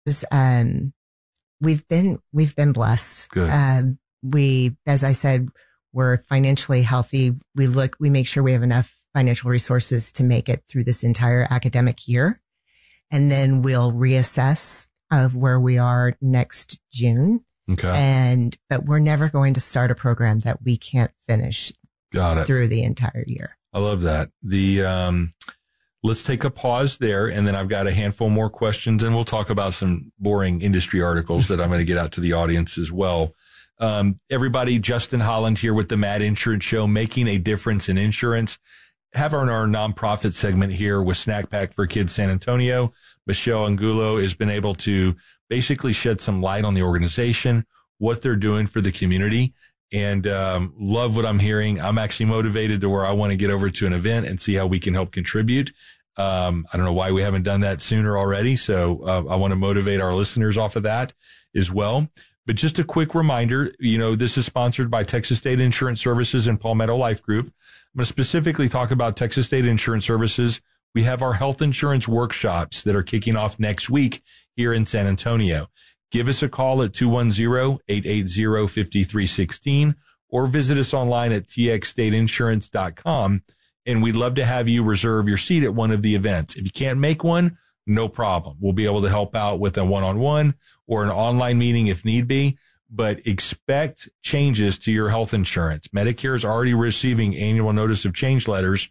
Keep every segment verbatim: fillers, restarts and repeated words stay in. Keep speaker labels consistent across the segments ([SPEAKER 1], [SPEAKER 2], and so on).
[SPEAKER 1] Um, we've been, we've been blessed.
[SPEAKER 2] Good.
[SPEAKER 1] Um, we, as I said, we're financially healthy. We look, we make sure we have enough financial resources to make it through this entire academic year. And then we'll reassess of where we are next June.
[SPEAKER 2] Okay.
[SPEAKER 1] And, but we're never going to start a program that we can't finish
[SPEAKER 2] Got it.
[SPEAKER 1] through the entire year.
[SPEAKER 2] I love that. The, um, let's take a pause there. And then I've got a handful more questions and we'll talk about some boring industry articles that I'm going to get out to the audience as well. Um, everybody, Justin Holland here with the Mad Insurance Show, making a difference in insurance. Have our, our nonprofit segment here with Snack Pack for Kids San Antonio. Michelle Angulo has been able to basically shed some light on the organization, what they're doing for the community, and um, love what I'm hearing. I'm actually motivated to where I want to get over to an event and see how we can help contribute. Um, I don't know why we haven't done that sooner already, so uh, I want to motivate our listeners off of that as well. But just a quick reminder, you know, this is sponsored by Texas State Insurance Services and Palmetto Life Group. I'm going to specifically talk about Texas State Insurance Services. We have our health insurance workshops that are kicking off next week here in San Antonio. Give us a call at two one zero, eight eight zero, five three one six or visit us online at t x state insurance dot com. And we'd love to have you reserve your seat at one of the events. If you can't make one, no problem. We'll be able to help out with a one-on-one or an online meeting if need be. But expect changes to your health insurance. Medicare is already receiving annual notice of change letters.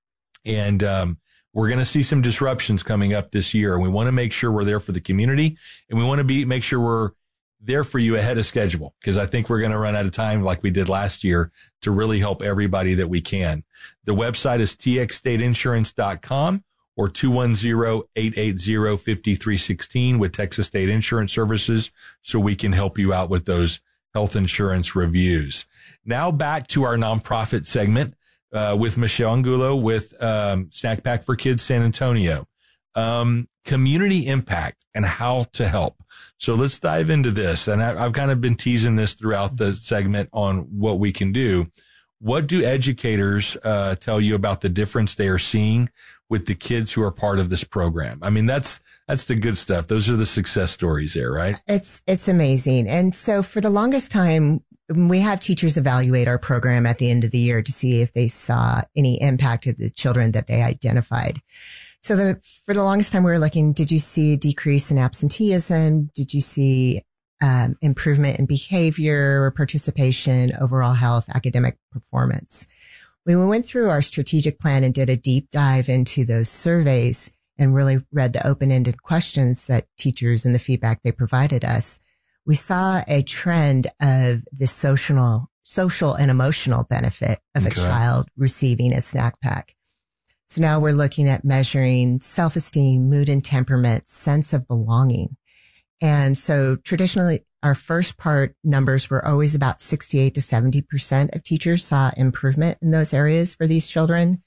[SPEAKER 2] And, um, we're going to see some disruptions coming up this year. And we want to make sure we're there for the community. And we want to be, make sure we're there for you ahead of schedule. Cause I think we're going to run out of time like we did last year to really help everybody that we can. The website is t x state insurance dot com or two one zero, eight eight zero, five three one six with Texas State Insurance Services so we can help you out with those health insurance reviews. Now back to our nonprofit segment uh, with Michelle Angulo with um, Snack Pack for Kids San Antonio. Um, community impact and how to help. So let's dive into this. And I, I've kind of been teasing this throughout the segment on what we can do. What do educators uh, tell you about the difference they are seeing with the kids who are part of this program? I mean, that's that's the good stuff. Those are the success stories there, right?
[SPEAKER 1] It's it's amazing. And so for the longest time, we have teachers evaluate our program at the end of the year to see if they saw any impact of the children that they identified. So the, for the longest time, we were looking, did you see a decrease in absenteeism? Did you see Um, improvement in behavior or participation, overall health, academic performance? When we went through our strategic plan and did a deep dive into those surveys and really read the open-ended questions that teachers and the feedback they provided us, we saw a trend of the social, social and emotional benefit of
[SPEAKER 2] Okay.
[SPEAKER 1] a child receiving a snack pack. So now we're looking at measuring self-esteem, mood and temperament, sense of belonging. And so traditionally, our first part numbers were always about sixty-eight to seventy percent of teachers saw improvement in those areas for these children.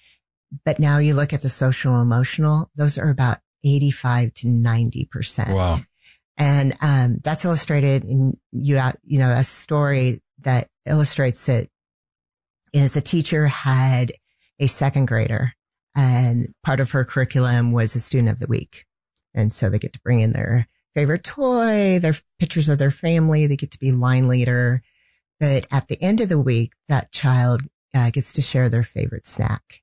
[SPEAKER 1] But now you look at the social and emotional, those are about eighty-five to ninety percent.
[SPEAKER 2] Wow.
[SPEAKER 1] And um, that's illustrated in, you, you know, a story that illustrates it is a teacher had a second grader and part of her curriculum was a student of the week. And so they get to bring in their favorite toy, their pictures of their family. They get to be line leader. But at the end of the week, that child uh, gets to share their favorite snack.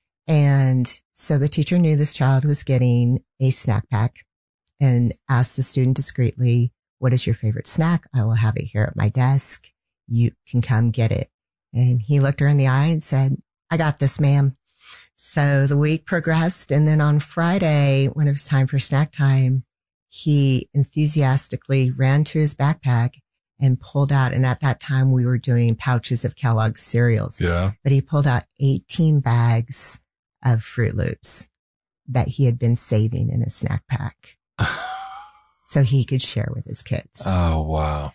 [SPEAKER 1] And so the teacher knew this child was getting a snack pack and asked the student discreetly, what is your favorite snack? I will have it here at my desk. You can come get it. And he looked her in the eye and said, I got this, ma'am. So the week progressed. And then on Friday, when it was time for snack time, he enthusiastically ran to his backpack and pulled out. And at that time, we were doing pouches of Kellogg's cereals.
[SPEAKER 2] Yeah.
[SPEAKER 1] But he pulled out eighteen bags of Fruit Loops that he had been saving in his snack pack so he could share with his kids.
[SPEAKER 2] Oh, wow.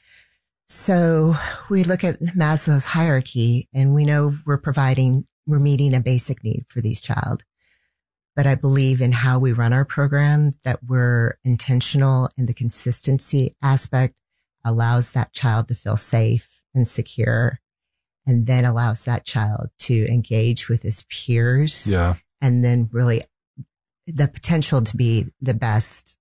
[SPEAKER 1] So we look at Maslow's hierarchy and we know we're providing, we're meeting a basic need for these child. But I believe in how we run our program that we're intentional and the consistency aspect allows that child to feel safe and secure and then allows that child to engage with his peers.
[SPEAKER 2] Yeah.
[SPEAKER 1] And then really the potential to be the best